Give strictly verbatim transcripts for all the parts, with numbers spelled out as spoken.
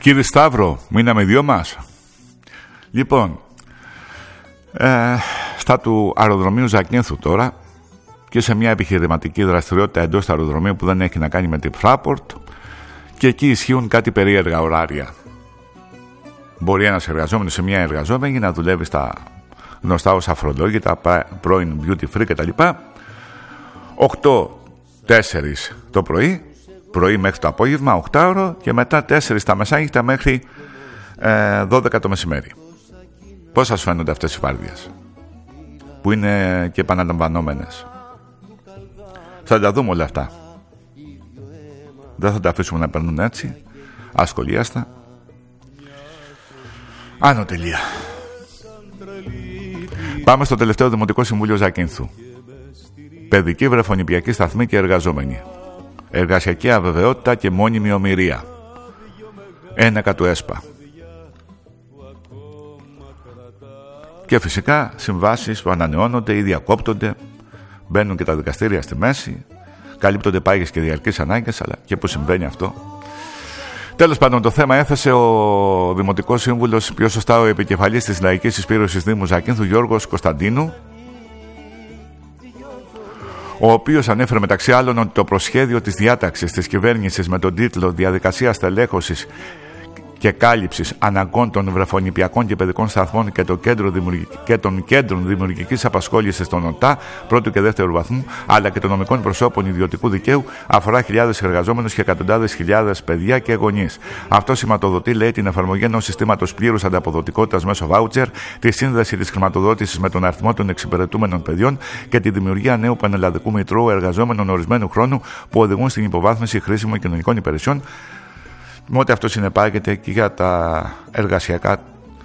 Κύριε Σταύρο, μείναμε δυο μας. Λοιπόν, ε, στα του αεροδρομίου Ζακίνθου τώρα και σε μια επιχειρηματική δραστηριότητα εντός του αεροδρομίου που δεν έχει να κάνει με την Fraport, και εκεί ισχύουν κάτι περίεργα ωράρια. Μπορεί ένας εργαζόμενος σε μια εργαζόμενη να δουλεύει στα γνωστά ως αφρολόγητα, πρώην duty free κτλ. οκτώ τέσσερις το πρωί, πρωί μέχρι το απόγευμα, οκτώ ώρο, και μετά τέσσερις τα μεσάνυχτα μέχρι ε, δώδεκα το μεσημέρι. Πώς σας φαίνονται αυτές οι βάρδιες, που είναι και επαναλαμβανόμενες? Θα τα δούμε όλα αυτά. Δεν θα τα αφήσουμε να περνούν έτσι, ασκολίαστα. Άνω τελεία. Πάμε στο τελευταίο Δημοτικό Συμβούλιο Ζακίνθου. Παιδική βρεφονιπιακή σταθμή και εργαζόμενοι. Εργασιακή αβεβαιότητα και μόνιμη ομηρία. Ένακα του ΕΣΠΑ. Και φυσικά συμβάσεις που ανανεώνονται ή διακόπτονται. Μπαίνουν και τα δικαστήρια στη μέση. Καλύπτονται πάγιες και διαρκείς ανάγκες, αλλά και που συμβαίνει αυτό. Τέλος πάντων, το θέμα έθεσε ο Δημοτικός Σύμβουλος, πιο σωστά ο επικεφαλής της Λαϊκής Συσπήρωσης Δήμου Ζακίνθου, Γιώργος Κωνσταντίνου, ο οποίος ανέφερε μεταξύ άλλων ότι το προσχέδιο της διάταξης της κυβέρνησης με τον τίτλο «Διαδικασία στελέχωσης και κάλυψης αναγκών των βρεφονιπιακών και παιδικών σταθμών και, το κέντρο και των κέντρων δημιουργικής απασχόλησης των ΟΤΑ πρώτου και δεύτερου βαθμού, αλλά και των νομικών προσώπων ιδιωτικού δικαίου, αφορά χιλιάδες εργαζόμενους και εκατοντάδες χιλιάδες παιδιά και γονείς. Αυτό σηματοδοτεί, λέει, την εφαρμογή ενός συστήματος πλήρους ανταποδοτικότητας μέσω βάουτσερ, τη σύνδεση της χρηματοδότησης με τον αριθμό των εξυπηρετούμενων παιδιών και τη δημιουργία νέου πανελλαδικού μητρώου εργαζόμενων ορισμένου χρόνου που οδηγούν στην υποβάθμιση χρήσιμων κοινωνικών υπηρεσιών, με ό,τι αυτό συνεπάγεται και για τα εργασιακά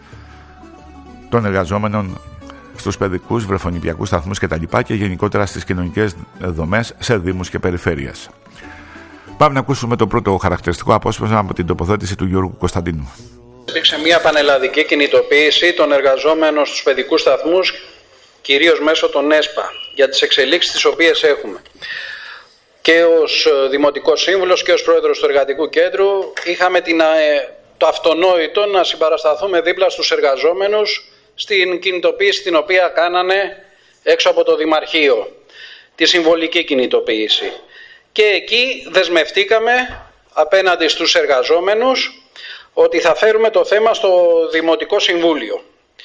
των εργαζόμενων στους παιδικούς, βρεφονιπιακούς σταθμούς κτλ. Και γενικότερα στις κοινωνικές δομές σε δήμους και περιφέρειες. Πάμε να ακούσουμε το πρώτο χαρακτηριστικό απόσπασμα από την τοποθέτηση του Γιώργου Κωνσταντίνου. Υπήρξε μια πανελλαδική κινητοποίηση των εργαζόμενων στους παιδικούς σταθμούς, κυρίως μέσω των ΕΣΠΑ, για τις εξελίξεις τις οποίες έχουμε. Και ως Δημοτικός Σύμβουλος και ως Πρόεδρος του Εργατικού Κέντρου είχαμε την, το αυτονόητο να συμπαρασταθούμε δίπλα στους εργαζόμενους στην κινητοποίηση την οποία κάνανε έξω από το Δημαρχείο, τη συμβολική κινητοποίηση. Και εκεί δεσμευτήκαμε απέναντι στους εργαζόμενους ότι θα φέρουμε το θέμα στο Δημοτικό Συμβούλιο.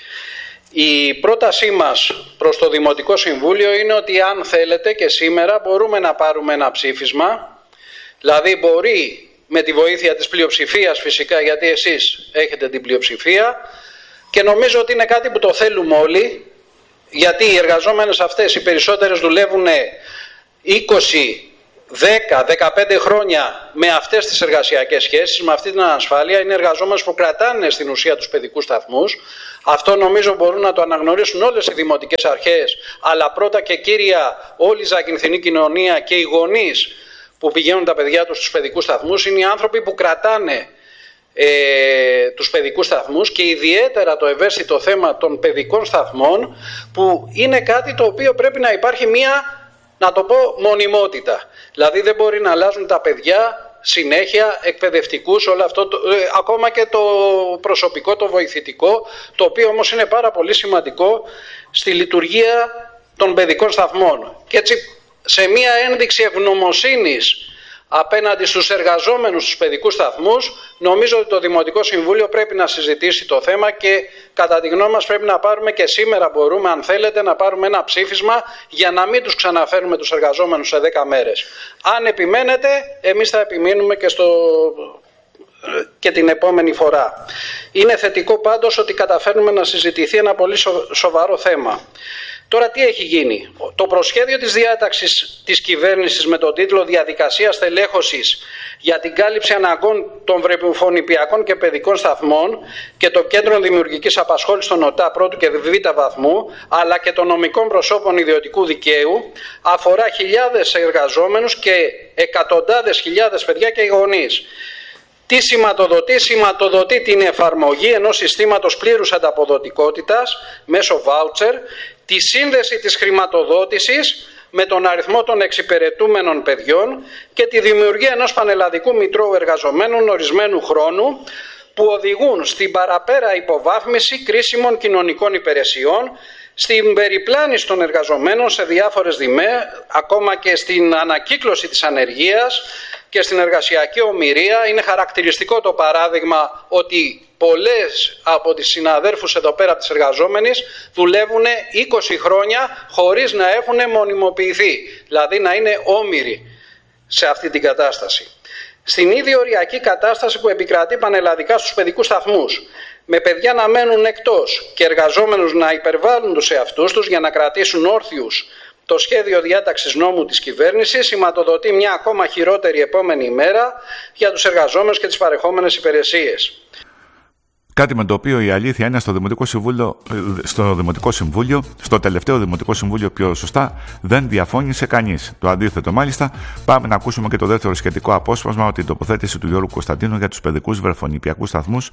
Η πρότασή μας προς το Δημοτικό Συμβούλιο είναι ότι αν θέλετε και σήμερα μπορούμε να πάρουμε ένα ψήφισμα, δηλαδή μπορεί με τη βοήθεια της πλειοψηφίας φυσικά, γιατί εσείς έχετε την πλειοψηφία και νομίζω ότι είναι κάτι που το θέλουμε όλοι, γιατί οι εργαζόμενες αυτές οι περισσότερες δουλεύουν είκοσι, δέκα, δεκαπέντε χρόνια με αυτές τις εργασιακές σχέσεις, με αυτή την ανασφάλεια. Είναι εργαζόμενες που κρατάνε στην ουσία τους παιδικούς σταθμούς. Αυτό νομίζω μπορούν να το αναγνωρίσουν όλες οι δημοτικές αρχές, αλλά πρώτα και κύρια όλη η ζακυνθινή κοινωνία και οι γονείς που πηγαίνουν τα παιδιά τους στους παιδικούς σταθμούς. Είναι οι άνθρωποι που κρατάνε ε, τους παιδικούς σταθμούς και ιδιαίτερα το ευαίσθητο θέμα των παιδικών σταθμών, που είναι κάτι το οποίο πρέπει να υπάρχει μία, να το πω, μονιμότητα. Δηλαδή δεν μπορεί να αλλάζουν τα παιδιά συνέχεια, εκπαιδευτικούς, όλο αυτό, το, ε, ακόμα και το προσωπικό, το βοηθητικό, το οποίο όμως είναι πάρα πολύ σημαντικό στη λειτουργία των παιδικών σταθμών. Και έτσι σε μία ένδειξη ευγνωμοσύνης απέναντι στους εργαζόμενους στους παιδικούς σταθμούς, νομίζω ότι το Δημοτικό Συμβούλιο πρέπει να συζητήσει το θέμα και κατά τη γνώμη μας πρέπει να πάρουμε και σήμερα, μπορούμε αν θέλετε να πάρουμε ένα ψήφισμα για να μην τους ξαναφέρουμε τους εργαζόμενους σε δέκα μέρες. Αν επιμένετε, εμείς θα επιμείνουμε και, στο... και την επόμενη φορά. Είναι θετικό πάντως ότι καταφέρνουμε να συζητηθεί ένα πολύ σοβαρό θέμα. Τώρα τι έχει γίνει? Το προσχέδιο της διάταξης της κυβέρνησης με τον τίτλο «Διαδικασία στελέχωσης για την κάλυψη αναγκών των βρεφονιπιακών και παιδικών σταθμών και το κέντρο δημιουργικής απασχόλησης των ΟΤΑ πρώτου και β' βαθμού, αλλά και των νομικών προσώπων ιδιωτικού δικαίου» αφορά χιλιάδες εργαζόμενους και εκατοντάδες χιλιάδες παιδιά και γονείς. Τι σηματοδοτεί? Σηματοδοτεί την εφαρμογή ενός συστήματος πλήρους ανταποδοτικότητας μέσω βάουτσερ, τη σύνδεση της χρηματοδότησης με τον αριθμό των εξυπηρετούμενων παιδιών και τη δημιουργία ενός πανελλαδικού μητρώου εργαζομένων ορισμένου χρόνου που οδηγούν στην παραπέρα υποβάθμιση κρίσιμων κοινωνικών υπηρεσιών, στην περιπλάνηση των εργαζομένων σε διάφορες διμές, ακόμα και στην ανακύκλωση της ανεργίας και στην εργασιακή ομηρία. Είναι χαρακτηριστικό το παράδειγμα ότι πολλές από τις συναδέρφους εδώ πέρα της εργαζόμενης δουλεύουν είκοσι χρόνια χωρίς να έχουν μονιμοποιηθεί, δηλαδή να είναι όμηροι σε αυτή την κατάσταση. Στην ίδια οριακή κατάσταση που επικρατεί πανελλαδικά στους παιδικούς σταθμούς, με παιδιά να μένουν εκτός και εργαζόμενους να υπερβάλλουν τους εαυτούς τους για να κρατήσουν όρθιους το σχέδιο διάταξης νόμου της κυβέρνησης, σηματοδοτεί μια ακόμα χειρότερη επόμενη ημέρα για τους εργαζόμενους και τις παρεχόμενες υπηρεσίες. Κάτι με το οποίο η αλήθεια είναι στο Δημοτικό Συμβούλιο, στο Δημοτικό Συμβούλιο, στο τελευταίο Δημοτικό Συμβούλιο πιο σωστά, δεν διαφώνησε κανείς. Το αντίθετο μάλιστα. Πάμε να ακούσουμε και το δεύτερο σχετικό απόσπασμα, ότι η τοποθέτηση του Γιώργου Κωνσταντίνου για τους παιδικούς βρεφονιπιακούς σταθμούς.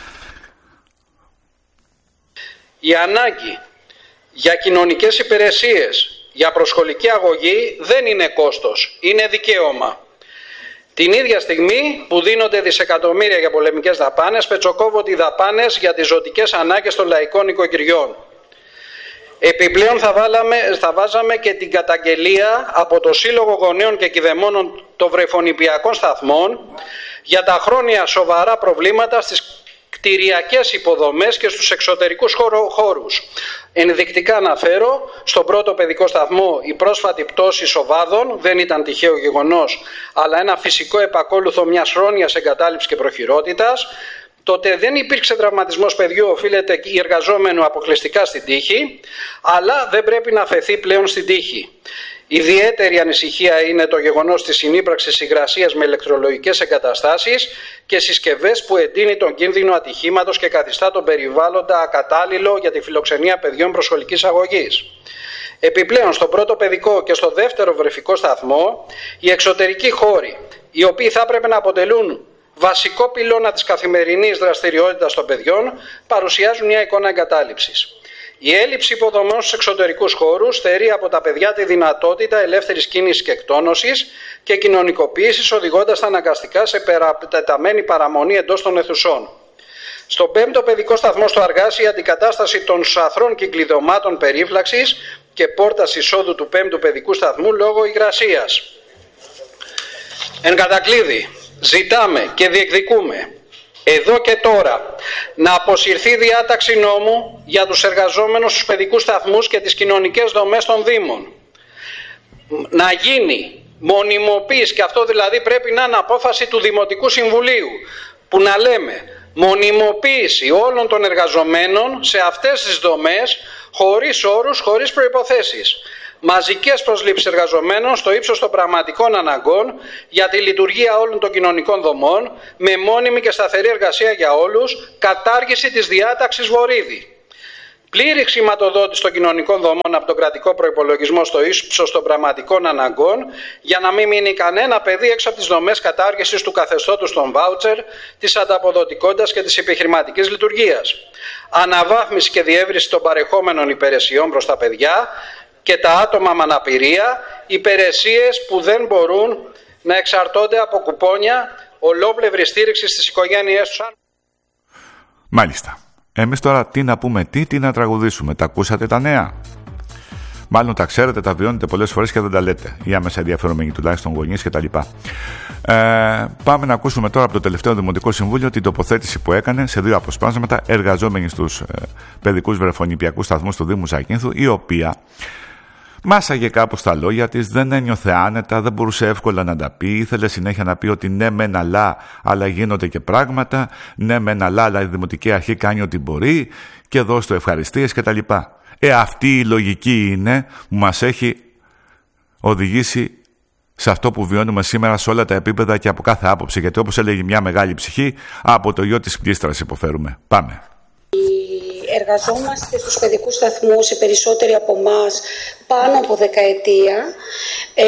Η ανάγκη για κοινωνικές υπηρεσίες, για προσχολική αγωγή δεν είναι κόστος, είναι δικαίωμα. Την ίδια στιγμή που δίνονται δισεκατομμύρια για πολεμικές δαπάνες, πετσοκόβονται οι δαπάνες για τις ζωτικές ανάγκες των λαϊκών οικογενειών. Επιπλέον θα, βάλαμε, θα βάζαμε και την καταγγελία από το Σύλλογο Γονέων και Κηδεμόνων των Βρεφονιπιακών Σταθμών για τα χρόνια σοβαρά προβλήματα στις κτηριακές υποδομές και στους εξωτερικούς χώρους. Ενδεικτικά αναφέρω, στον πρώτο παιδικό σταθμό η πρόσφατη πτώση σοβάδων δεν ήταν τυχαίο γεγονός, αλλά ένα φυσικό επακόλουθο μιας χρόνιας εγκατάλειψης και προχειρότητας. Τότε δεν υπήρξε τραυματισμός παιδιού, οφείλεται η εργαζόμενου αποκλειστικά στην τύχη, αλλά δεν πρέπει να αφαιθεί πλέον στην τύχη. Ιδιαίτερη ανησυχία είναι το γεγονός της συνύπραξης υγρασίας με ηλεκτρολογικές εγκαταστάσεις και συσκευές που εντείνει τον κίνδυνο ατυχήματος και καθιστά τον περιβάλλοντα ακατάλληλο για τη φιλοξενία παιδιών προσχολικής αγωγής. Επιπλέον, στο πρώτο παιδικό και στο δεύτερο βρεφικό σταθμό, οι εξωτερικοί χώροι, οι οποίοι θα έπρεπε να αποτελούν βασικό πυλώνα της καθημερινής δραστηριότητας των παιδιών, παρουσιάζουν μια εικόνα εγκατάλειψης. Η έλλειψη υποδομών στους εξωτερικούς χώρους στερεί από τα παιδιά τη δυνατότητα ελεύθερης κίνησης και εκτόνωσης και κοινωνικοποίησης, οδηγώντας τα αναγκαστικά σε περατεταμένη παραμονή εντός των αιθουσών. Στον πέμπτο παιδικό σταθμό στο Αργάσι, η αντικατάσταση των σαθρών κυκλειδωμάτων περίφλαξης και πόρτας εισόδου του πέμπτου παιδικού σταθμού λόγω υγρασίας. Εν κατακλείδη, ζητάμε και διεκδικούμε εδώ και τώρα να αποσυρθεί διάταξη νόμου για τους εργαζόμενους στους παιδικούς σταθμούς και τις κοινωνικές δομές των Δήμων. Να γίνει μονιμοποίηση, και αυτό δηλαδή πρέπει να είναι απόφαση του Δημοτικού Συμβουλίου, που να λέμε μονιμοποίηση όλων των εργαζομένων σε αυτές τις δομές, χωρίς όρους, χωρίς προϋποθέσεις. Μαζικές προσλήψεις εργαζομένων στο ύψος των πραγματικών αναγκών για τη λειτουργία όλων των κοινωνικών δομών, με μόνιμη και σταθερή εργασία για όλους, κατάργηση της διάταξης Βορίδη. Πλήρη χρηματοδότηση των κοινωνικών δομών από τον κρατικό προϋπολογισμό στο ύψος των πραγματικών αναγκών, για να μην μείνει κανένα παιδί έξω από τις δομές κατάργησης του καθεστώτος των βάουτσερ, της ανταποδοτικότητας και της επιχειρηματικής λειτουργίας. Αναβάθμιση και διεύρυνση των παρεχόμενων υπηρεσιών προς τα παιδιά και τα άτομα με αναπηρία, υπηρεσίες που δεν μπορούν να εξαρτώνται από κουπόνια, ολόπλευρη στήριξη στις οικογένειές τους. Μάλιστα. Εμείς τώρα τι να πούμε, τι, τι να τραγουδήσουμε. Τα ακούσατε τα νέα? Μάλλον τα ξέρετε, τα βιώνετε πολλές φορές και δεν τα λέτε. Οι άμεσα ενδιαφερομένοι, τουλάχιστον γονείς κτλ. Ε, πάμε να ακούσουμε τώρα από το τελευταίο Δημοτικό Συμβούλιο την τοποθέτηση που έκανε σε δύο αποσπάσματα εργαζόμενοι στους ε, παιδικούς βρεφονιπιακούς σταθμούς του Δήμου Ζακίνθου, η οποία μάσαγε κάπου στα λόγια της, δεν ένιωθε άνετα, δεν μπορούσε εύκολα να τα πει, ήθελε συνέχεια να πει ότι ναι μεν αλλά, αλλά γίνονται και πράγματα, ναι μεν αλλά, αλλά η Δημοτική Αρχή κάνει ό,τι μπορεί και δώσ' του ευχαριστίες κτλ. Ε, αυτή η λογική είναι που μας έχει οδηγήσει σε αυτό που βιώνουμε σήμερα σε όλα τα επίπεδα και από κάθε άποψη, γιατί όπως έλεγε μια μεγάλη ψυχή, από το γιο της πλήστρας υποφέρουμε. Πάμε. Εργαζόμαστε στους παιδικούς σταθμούς, οι περισσότεροι από εμάς πάνω από δεκαετία, ε,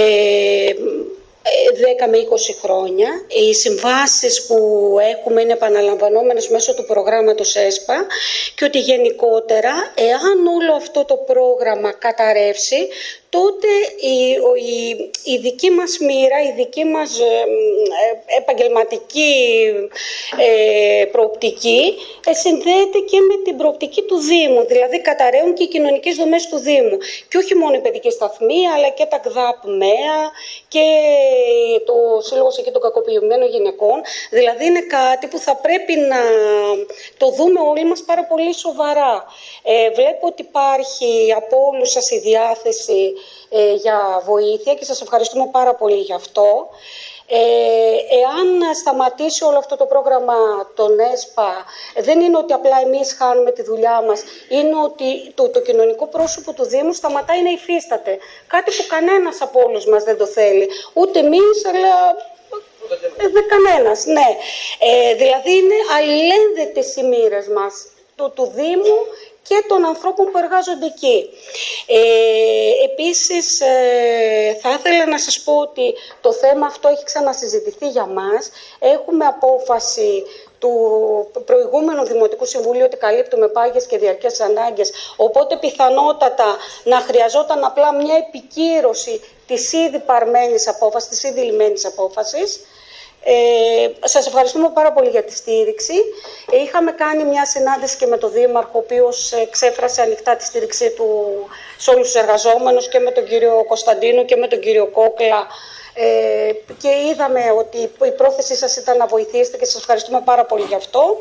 δέκα με είκοσι χρόνια. Οι συμβάσεις που έχουμε είναι επαναλαμβανόμενες μέσω του προγράμματος ΕΣΠΑ και ότι γενικότερα, εάν όλο αυτό το πρόγραμμα καταρρεύσει, τότε η, η, η δική μας μοίρα, η δική μας ε, ε, επαγγελματική ε, προοπτική ε, συνδέεται και με την προοπτική του Δήμου, δηλαδή καταραίουν και οι κοινωνικές δομές του Δήμου. Και όχι μόνο η παιδική σταθμή, αλλά και τα ΚΔΑΠ ΜΕΑ και το Σύλλογος εκεί των Κακοποιημένων Γυναικών. Δηλαδή είναι κάτι που θα πρέπει να το δούμε όλοι μας πάρα πολύ σοβαρά. Ε, βλέπω ότι υπάρχει από όλους σας η διάθεση ε, για βοήθεια και σας ευχαριστούμε πάρα πολύ γι' αυτό. Ε, εάν σταματήσει όλο αυτό το πρόγραμμα των ΕΣΠΑ, δεν είναι ότι απλά εμείς χάνουμε τη δουλειά μας, είναι ότι το, το κοινωνικό πρόσωπο του Δήμου σταματάει να υφίσταται. Κάτι που κανένας από όλους μας δεν το θέλει. Ούτε εμείς, αλλά δεν κανένας. Ναι. Ε, δηλαδή είναι αλληλένδετες οι μοίρες μας, του, του Δήμου και των ανθρώπων που εργάζονται εκεί. Ε, επίσης, ε, θα ήθελα να σας πω ότι το θέμα αυτό έχει ξανασυζητηθεί για μας. Έχουμε απόφαση του προηγούμενου Δημοτικού Συμβουλίου ότι καλύπτουμε πάγιες και διαρκές ανάγκες, οπότε πιθανότατα να χρειαζόταν απλά μια επικύρωση της ήδη παρμένης απόφασης, της ήδη λυμμένης απόφασης. Ε, σας ευχαριστούμε πάρα πολύ για τη στήριξη. Ε, είχαμε κάνει μια συνάντηση και με τον Δήμαρχο, ο οποίος εξέφρασε ανοιχτά τη στήριξή του σε όλους τους εργαζόμενους και με τον κύριο Κωνσταντίνο και με τον κύριο Κόκλα. Ε, και είδαμε ότι η πρόθεσή σας ήταν να βοηθήσετε και σας ευχαριστούμε πάρα πολύ γι' αυτό.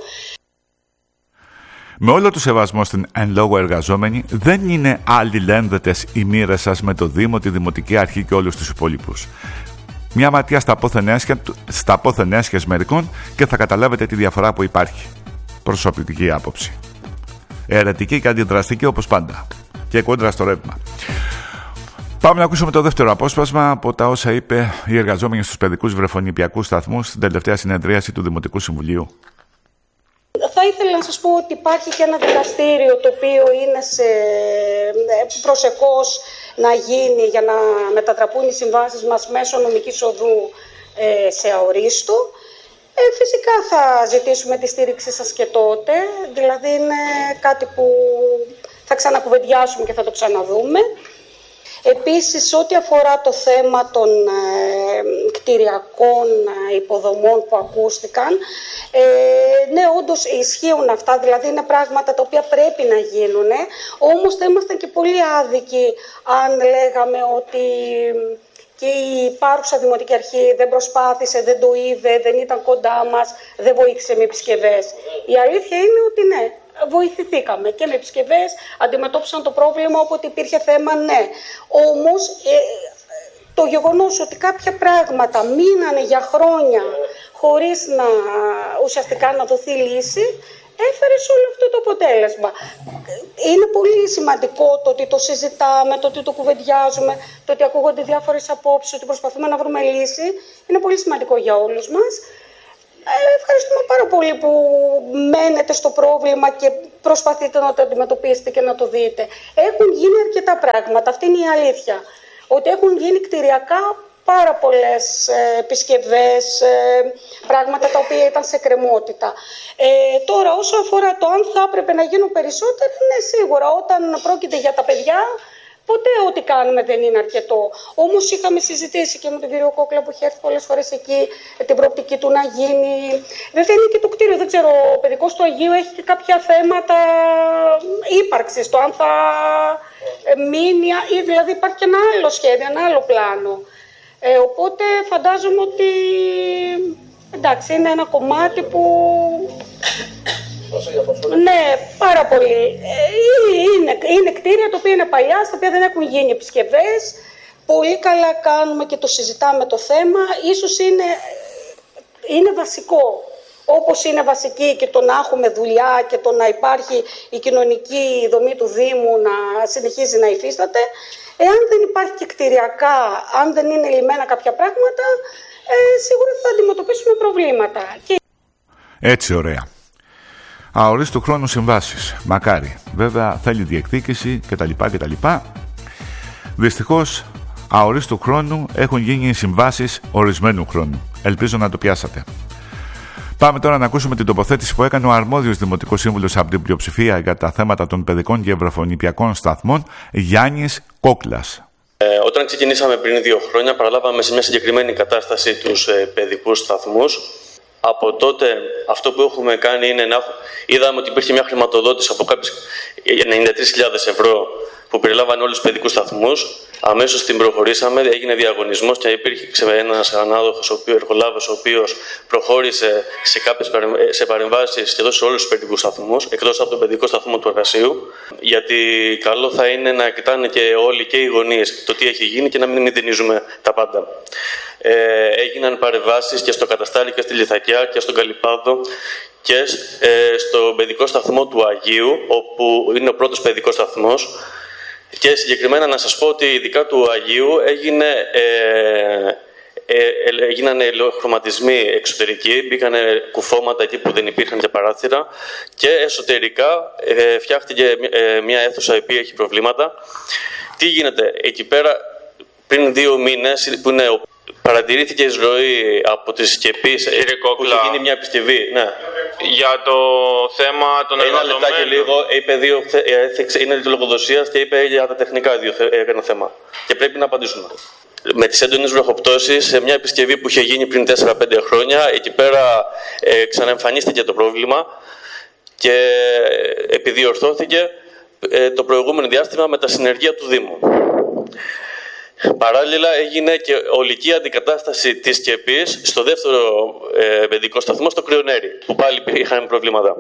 Με όλο το σεβασμό στην εν λόγω εργαζόμενη, δεν είναι αλληλένδετες οι μοίρες σας με το Δήμο, τη Δημοτική Αρχή και όλους τους υπόλοιπους. Μια ματιά στα πόθεν έσχες μερικών και θα καταλάβετε τη διαφορά που υπάρχει. Προσωπική άποψη. Αιρετική και αντιδραστική όπως πάντα. Και κόντρα στο ρεύμα. Πάμε να ακούσουμε το δεύτερο απόσπασμα από τα όσα είπε η εργαζόμενη στους παιδικούς βρεφονιπιακούς σταθμούς στην τελευταία συνεδρίαση του Δημοτικού Συμβουλίου. Θα ήθελα να σας πω ότι υπάρχει και ένα δικαστήριο το οποίο είναι σε προσεχώς να γίνει για να μετατραπούν οι συμβάσεις μας μέσω νομικής οδού ε, σε αορίστο. Ε, φυσικά θα ζητήσουμε τη στήριξη σας και τότε, δηλαδή είναι κάτι που θα ξανακουβεντιάσουμε και θα το ξαναδούμε. Επίσης, ό,τι αφορά το θέμα των ε, κτηριακών ε, υποδομών που ακούστηκαν, ε, ναι, όντως ισχύουν αυτά, δηλαδή είναι πράγματα τα οποία πρέπει να γίνουν, όμως θα ήμασταν και πολύ άδικοι αν λέγαμε ότι και η υπάρχουσα Δημοτική Αρχή δεν προσπάθησε, δεν το είδε, δεν ήταν κοντά μας, δεν βοήθησε με επισκευές. Η αλήθεια είναι ότι ναι, βοηθηθήκαμε και με επισκευές, αντιμετώπισαν το πρόβλημα όποτε υπήρχε θέμα, ναι. Όμως ε, το γεγονός ότι κάποια πράγματα μείνανε για χρόνια χωρίς να ουσιαστικά να δοθεί λύση, έφερε σε όλο αυτό το αποτέλεσμα. Είναι πολύ σημαντικό το ότι το συζητάμε, το ότι το κουβεντιάζουμε, το ότι ακούγονται διάφορες απόψεις, ότι προσπαθούμε να βρούμε λύση. Είναι πολύ σημαντικό για όλους μας. Ε, ευχαριστούμε πάρα πολύ που μένετε στο πρόβλημα και προσπαθείτε να το αντιμετωπίσετε και να το δείτε. Έχουν γίνει αρκετά πράγματα, αυτή είναι η αλήθεια. Ότι έχουν γίνει κτηριακά πάρα πολλές ε, επισκευές, ε, πράγματα τα οποία ήταν σε κρεμότητα. Ε, τώρα, όσο αφορά το αν θα έπρεπε να γίνουν περισσότερα, ναι, σίγουρα, όταν πρόκειται για τα παιδιά, ποτέ ό,τι κάνουμε δεν είναι αρκετό. Όμως είχαμε συζητήσει και με τον κύριο Κόκλα που έχει έρθει πολλές φορές εκεί, την προοπτική του να γίνει. Βέβαια είναι και το κτίριο, δεν ξέρω, ο παιδικός του Αγίου έχει και κάποια θέματα ύπαρξης, το αν θα μείνει, ή δηλαδή υπάρχει και ένα άλλο σχέδιο, ένα άλλο πλάνο. Ε, οπότε φαντάζομαι ότι εντάξει, είναι ένα κομμάτι που ναι, πάρα πολύ. Είναι, είναι κτίρια τα οποία είναι παλιά, στα οποία δεν έχουν γίνει επισκευές. Πολύ καλά κάνουμε και το συζητάμε το θέμα. Ίσως είναι, είναι βασικό. Όπως είναι βασική και το να έχουμε δουλειά και το να υπάρχει η κοινωνική δομή του Δήμου να συνεχίζει να υφίσταται. Εάν δεν υπάρχει και κτηριακά, αν δεν είναι λυμμένα κάποια πράγματα, ε, σίγουρα θα αντιμετωπίσουμε προβλήματα. Και... Έτσι, ωραία. Αορίστου χρόνου συμβάσεις. Μακάρι. Βέβαια θέλει διεκδίκηση κτλ. κτλ. Δυστυχώς, αορίστου χρόνου έχουν γίνει συμβάσεις ορισμένου χρόνου. Ελπίζω να το πιάσατε. Πάμε τώρα να ακούσουμε την τοποθέτηση που έκανε ο αρμόδιος Δημοτικός Σύμβουλος από την πλειοψηφία για τα θέματα των παιδικών και βρεφονιπιακών σταθμών, Γιάννης Κόκλας. Ε, όταν ξεκινήσαμε πριν δύο χρόνια, παραλάβαμε σε μια συγκεκριμένη κατάσταση τους ε, παιδικούς σταθμούς. Από τότε αυτό που έχουμε κάνει είναι να είδαμε ότι υπήρχε μια χρηματοδότηση από κάποιες ενενήντα τρεις χιλιάδες ευρώ που περιλάμβανε όλους τους παιδικούς σταθμούς. Αμέσως την προχωρήσαμε, έγινε διαγωνισμός και υπήρχε ένας ανάδοχος, ο οποίος, εργολάβος, ο οποίος προχώρησε σε κάποιες σε παρεμβάσεις σχεδόν σε όλους τους παιδικούς σταθμούς, εκτός από τον παιδικό σταθμό του εργασίου. Γιατί καλό θα είναι να κοιτάνε και όλοι και οι γονείς το τι έχει γίνει και να μην μηδενίζουμε τα πάντα. Ε, έγιναν παρεμβάσεις και στο Καταστάλι και στη Λιθακιά και στον Καλυπάδο και ε, στο παιδικό σταθμό του Αγίου, όπου είναι ο πρώτος παιδικός σταθμός. Και συγκεκριμένα να σας πω ότι ειδικά του Αγίου έγινε, ε, ε, ε, έγιναν ελαιοχρωματισμοί εξωτερικοί, μπήκαν κουφώματα εκεί που δεν υπήρχαν και παράθυρα και εσωτερικά ε, φτιάχτηκε ε, μια αίθουσα η οποία έχει προβλήματα. Τι γίνεται εκεί πέρα πριν δύο μήνες που είναι, παρατηρήθηκε εισρωή από τις συσκευές που έχει γίνει μια επισκευή. Ναι. Για το θέμα των εργαζομένων. Ένα λεπτάκι λίγο, είπε δύο, είναι τη λογοδοσίας και είπε για τα τεχνικά δύο, ένα θέμα. Και πρέπει να απαντήσουμε. Με τις έντονες βροχοπτώσεις, σε μια επισκευή που είχε γίνει πριν τέσσερα πέντε χρόνια, εκεί πέρα ε, ξαναεμφανίστηκε το πρόβλημα και επειδή ορθώθηκε ε, το προηγούμενο διάστημα με τα συνεργεία του Δήμου. Παράλληλα έγινε και ολική αντικατάσταση της σκεπής στο δεύτερο ε, παιδικό σταθμό, στο Κρυονέρι, που πάλι είχαν προβλήματα.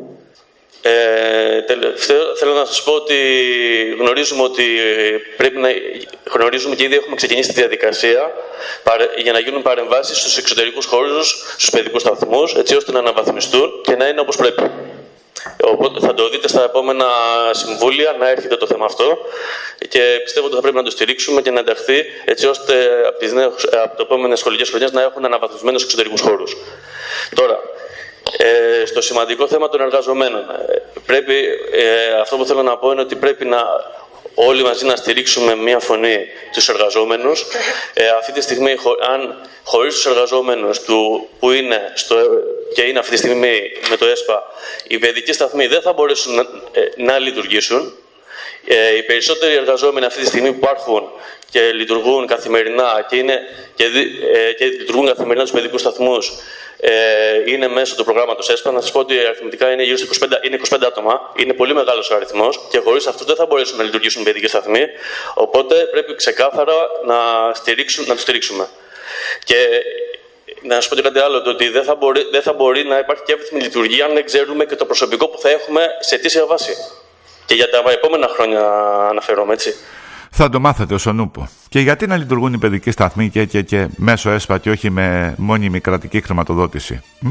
Ε, τελευταίο, θέλω να σας πω ότι γνωρίζουμε ότι πρέπει να γνωρίζουμε και ήδη έχουμε ξεκινήσει τη διαδικασία για να γίνουν παρεμβάσεις στους εξωτερικούς χώρους, στους παιδικούς σταθμούς, έτσι ώστε να αναβαθμιστούν και να είναι όπως πρέπει. Οπότε θα το δείτε στα επόμενα συμβούλια να έρχεται το θέμα αυτό και πιστεύω ότι θα πρέπει να το στηρίξουμε και να ενταχθεί έτσι ώστε από τις νέες, από το επόμενες σχολικές χρονιές να έχουν αναβαθμισμένους εξωτερικούς χώρους. Τώρα, ε, στο σημαντικό θέμα των εργαζομένων, πρέπει, ε, αυτό που θέλω να πω είναι ότι πρέπει να όλοι μαζί να στηρίξουμε μία φωνή τους εργαζόμενους. Ε, αυτή τη στιγμή, αν χωρίς τους εργαζόμενους του, που είναι στο, και είναι αυτή τη στιγμή με το ΕΣΠΑ, οι παιδικοί σταθμοί δεν θα μπορέσουν να, ε, να λειτουργήσουν. Ε, οι περισσότεροι εργαζόμενοι αυτή τη στιγμή που υπάρχουν και λειτουργούν καθημερινά και, είναι, και, ε, και λειτουργούν καθημερινά στους παιδικούς σταθμούς ε, είναι μέσω του προγράμματος ΕΣΠΑ. Να σας πω ότι αριθμητικά είναι γύρω στα είκοσι πέντε, είναι είκοσι πέντε άτομα. Είναι πολύ μεγάλος ο αριθμός και χωρίς αυτούς δεν θα μπορέσουν να λειτουργήσουν παιδικοί σταθμοί. Οπότε πρέπει ξεκάθαρα να, να τους στηρίξουμε. Και να σας πω και κάτι άλλο, το ότι δεν θα, μπορεί, δεν θα μπορεί να υπάρχει και εύρυθμη λειτουργία αν δεν ξέρουμε και το προσωπικό που θα έχουμε σε αιτήσια βάση. Και για τα επόμενα χρόνια αναφέρομαι, έτσι. Θα το μάθετε ως ο νούπο. Και γιατί να λειτουργούν οι παιδικοί σταθμοί και, και, και μέσω ΕΣΠΑ και όχι με μόνιμη κρατική χρηματοδότηση. Μ?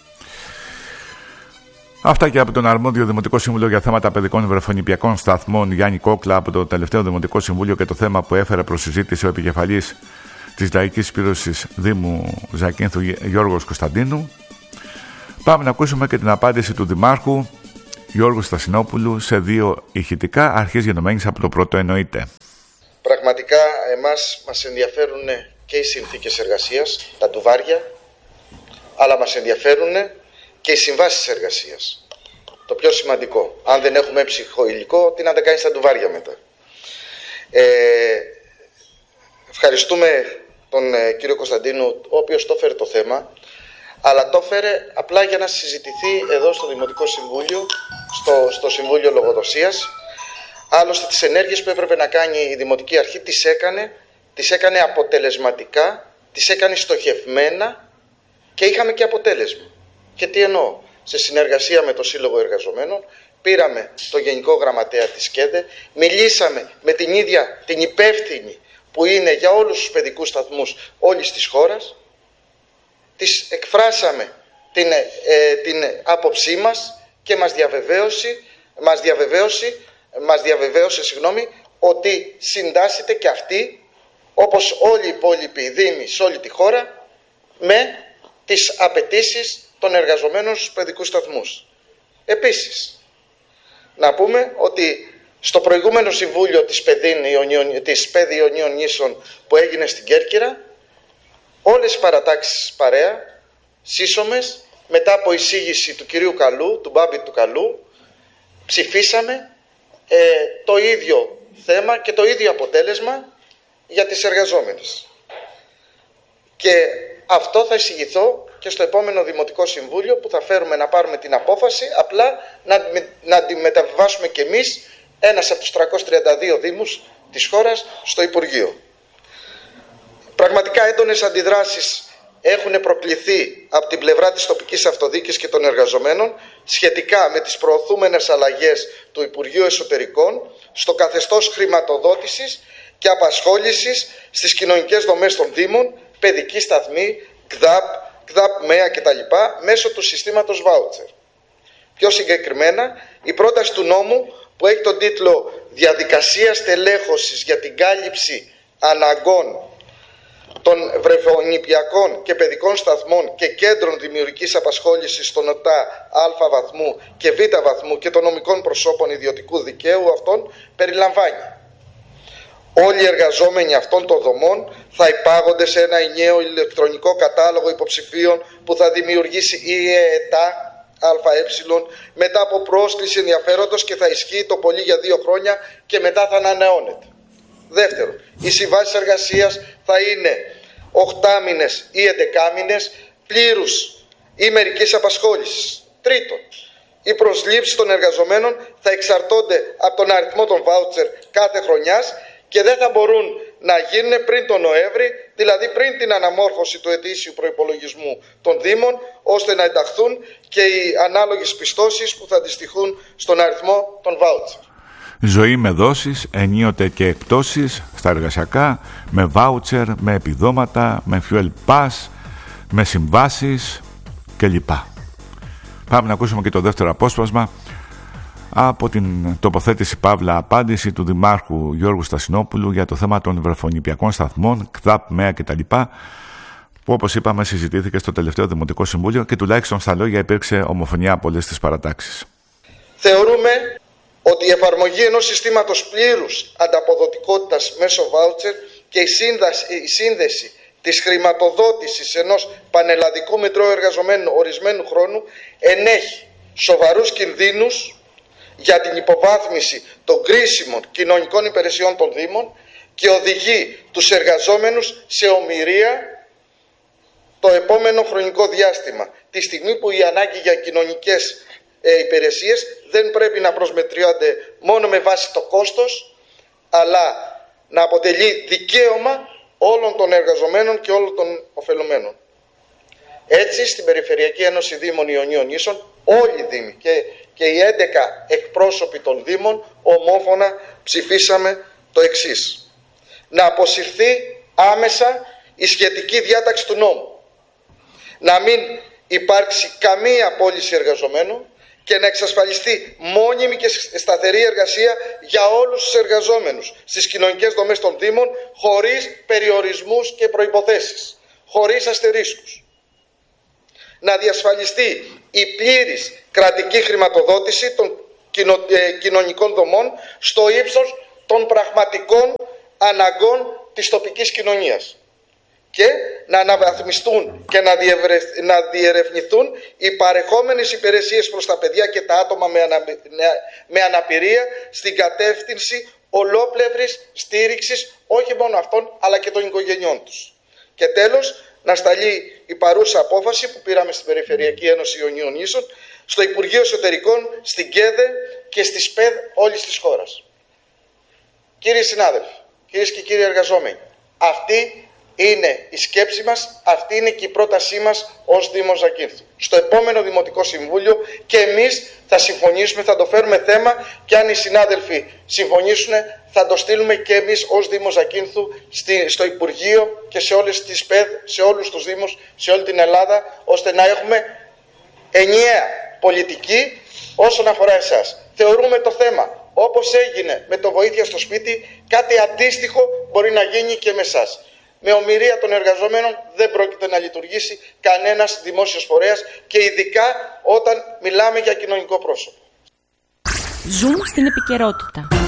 Αυτά και από τον αρμόδιο Δημοτικό Συμβούλιο για θέματα παιδικών βρεφονιπιακών σταθμών Γιάννη Κόκλα από το τελευταίο Δημοτικό Συμβούλιο και το θέμα που έφερε προς συζήτηση ο επικεφαλής της Λαϊκής Σπήρωσης Δήμου Ζακίνθου Γιώργος Κωνσταντίνου. Πάμε να ακούσουμε και την απάντηση του Δημάρχου Γιώργου Στασινόπουλου σε δύο ηχητικά, αρχής γενομένης από το πρώτο εννοείται. Πραγματικά εμάς μας ενδιαφέρουν και οι συνθήκες εργασίας, τα ντουβάρια, αλλά μας ενδιαφέρουν και οι συμβάσεις εργασίας. Το πιο σημαντικό. Αν δεν έχουμε ψυχοηλικό, τι να τα κάνει στα ντουβάρια μετά. Ε, ευχαριστούμε τον ε, κύριο Κωνσταντίνου, ο οποίος το έφερε το θέμα, αλλά το έφερε απλά για να συζητηθεί εδώ στο Δημοτικό Συμβούλιο, στο, στο Συμβούλιο Λογοδοσίας. Άλλωστε τις ενέργειες που έπρεπε να κάνει η Δημοτική Αρχή τις έκανε, τις έκανε αποτελεσματικά, τις έκανε στοχευμένα και είχαμε και αποτέλεσμα. Και τι εννοώ, σε συνεργασία με το Σύλλογο Εργαζομένων, πήραμε το Γενικό Γραμματέα της ΚΕΔΕ, μιλήσαμε με την ίδια την υπεύθυνη που είναι για όλους τους παιδικούς σταθμούς όλης της χώρας, της εκφράσαμε την, ε, την άποψή μας και μας διαβεβαίωσε, μας διαβεβαίωσε, μας διαβεβαίωσε συγγνώμη, ότι συντάσσεται και αυτή, όπως όλοι οι υπόλοιποι δήμοι σε όλη τη χώρα, με τις απαιτήσεις των εργαζομένων στους παιδικούς σταθμούς. Επίσης, να πούμε ότι στο προηγούμενο συμβούλιο της ΠΕΔ Ιωνίων Νήσων που έγινε στην Κέρκυρα, όλες οι παρατάξεις παρέα, σύσσωμες, μετά από εισήγηση του κυρίου Καλού, του Μπάμπη του Καλού, ψηφίσαμε ε, το ίδιο θέμα και το ίδιο αποτέλεσμα για τις εργαζόμενες. Και αυτό θα εισηγηθώ και στο επόμενο Δημοτικό Συμβούλιο που θα φέρουμε να πάρουμε την απόφαση, απλά να, να αντιμεταβιβάσουμε κι εμείς ένας από τους τριακόσιους τριάντα δύο Δήμους της χώρας στο Υπουργείο. Πραγματικά έντονες αντιδράσεις έχουν προκληθεί από την πλευρά της τοπικής αυτοδιοίκησης και των εργαζομένων σχετικά με τις προωθούμενες αλλαγές του Υπουργείου Εσωτερικών στο καθεστώς χρηματοδότησης και απασχόλησης στις κοινωνικές δομές των Δήμων, παιδική σταθμή, ΚΔΑΠ, ΚΔΑΠ, ΜΕΑ κτλ. Μέσω του συστήματος βάουτσερ. Πιο συγκεκριμένα, η πρόταση του νόμου που έχει τον τίτλο «Διαδικασία στελέχωσης για την κάλυψη αναγκών των βρεφονιπιακών και παιδικών σταθμών και κέντρων δημιουργικής απασχόλησης στον ΟΤΑ Α βαθμού και Β βαθμού και των νομικών προσώπων ιδιωτικού δικαίου αυτών περιλαμβάνει. Όλοι οι εργαζόμενοι αυτών των δομών θα υπάγονται σε ένα ενιαίο ηλεκτρονικό κατάλογο υποψηφίων που θα δημιουργήσει η ΕΕΤΑ ΑΕ μετά από πρόσκληση ενδιαφέροντος και θα ισχύει το πολύ για δύο χρόνια και μετά θα ανανεώνεται. Δεύτερον, οι συμβάσεις εργασίας θα είναι οχτάμηνες ή εντεκάμηνες πλήρους ή μερικής απασχόλησης. Τρίτον, οι προσλήψεις των εργαζομένων θα εξαρτώνται από τον αριθμό των βάουτσερ κάθε χρονιάς και δεν θα μπορούν να γίνουν πριν τον Νοέμβρη, δηλαδή πριν την αναμόρφωση του ετήσιου προϋπολογισμού των Δήμων, ώστε να ενταχθούν και οι ανάλογες πιστώσεις που θα αντιστοιχούν στον αριθμό των βάουτσερ. Ζωή με δόσεις, ενίοτε και εκπτώσεις στα εργασιακά, με βάουτσερ, με επιδόματα, με fuel pass, με συμβάσεις κλπ. Πάμε να ακούσουμε και το δεύτερο απόσπασμα από την τοποθέτηση παύλα απάντηση του Δημάρχου Γιώργου Στασινόπουλου για το θέμα των βρεφονιπιακών σταθμών, ΚΔΑΠ, ΜΕΑ κτλ. Που όπως είπαμε συζητήθηκε στο τελευταίο Δημοτικό Συμβούλιο και τουλάχιστον στα λόγια υπήρξε ομοφωνία από όλες τις παρατάξεις. Θεωρούμε ότι η εφαρμογή ενός συστήματος πλήρους ανταποδοτικότητας μέσω βάουτσερ και η, σύνδαση, η σύνδεση της χρηματοδότησης ενός πανελλαδικού μητρώου εργαζομένου ορισμένου χρόνου ενέχει σοβαρούς κινδύνους για την υποβάθμιση των κρίσιμων κοινωνικών υπηρεσιών των Δήμων και οδηγεί τους εργαζόμενους σε ομηρία το επόμενο χρονικό διάστημα, τη στιγμή που η ανάγκη για κοινωνικές ε, υπηρεσίες δεν πρέπει να προσμετριώνται μόνο με βάση το κόστος, αλλά να αποτελεί δικαίωμα όλων των εργαζομένων και όλων των ωφελουμένων. Έτσι, στην Περιφερειακή Ένωση Δήμων Ιωνίων Νήσων, όλοι οι Δήμοι και, και οι έντεκα εκπρόσωποι των Δήμων ομόφωνα ψηφίσαμε το εξής. Να αποσυρθεί άμεσα η σχετική διάταξη του νόμου. Να μην υπάρξει καμία απόλυση εργαζομένων και να εξασφαλιστεί μόνιμη και σταθερή εργασία για όλους τους εργαζόμενους στις κοινωνικές δομές των Δήμων, χωρίς περιορισμούς και προϋποθέσεις, χωρίς αστερίσκους. Να διασφαλιστεί η πλήρης κρατική χρηματοδότηση των κοινωνικών δομών στο ύψος των πραγματικών αναγκών της τοπικής κοινωνίας και να αναβαθμιστούν και να, διευρε... να διερευνηθούν οι παρεχόμενες υπηρεσίες προς τα παιδιά και τα άτομα με, ανα... με αναπηρία στην κατεύθυνση ολόπλευρης στήριξης όχι μόνο αυτών αλλά και των οικογενειών τους. Και τέλος, να σταλεί η παρούσα απόφαση που πήραμε στην Περιφερειακή Ένωση Ιωνίων Νήσων στο Υπουργείο Εσωτερικών, στην ΚΕΔΕ και στη ΣΠΕΔ όλης της χώρας. Κύριοι συνάδελφοι, κυρίες και κύριοι εργαζόμενοι, αυτή είναι η σκέψη μας, αυτή είναι και η πρότασή μας ως Δήμος Ζακύνθου. Στο επόμενο Δημοτικό Συμβούλιο και εμείς θα συμφωνήσουμε, θα το φέρουμε θέμα και αν οι συνάδελφοι συμφωνήσουν θα το στείλουμε και εμείς ως Δήμος Ζακύνθου στο Υπουργείο και σε όλες τις ΠΕΔ, σε όλους τους Δήμους, σε όλη την Ελλάδα, ώστε να έχουμε ενιαία πολιτική όσον αφορά εσάς. Θεωρούμε το θέμα, όπως έγινε με το βοήθεια στο σπίτι, κάτι αντίστοιχο μπορεί να γίνει και με εσάς. Με ομηρία των εργαζομένων δεν πρόκειται να λειτουργήσει κανένας δημόσιος φορέας και ειδικά όταν μιλάμε για κοινωνικό πρόσωπο. Ζουν στην επικαιρότητα.